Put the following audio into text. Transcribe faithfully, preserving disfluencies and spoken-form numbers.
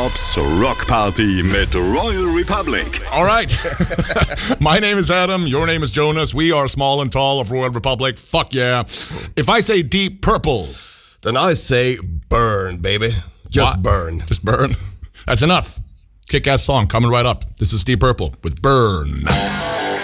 Bobs Rock Party mit Royal Republic. All right. My name is Adam. Your name is Jonas. We are small and tall of Royal Republic. Fuck yeah. If I say Deep Purple, then I say burn, baby. Just what? burn. Just burn. That's enough. Kick-ass song coming right up. This is Deep Purple with Burn.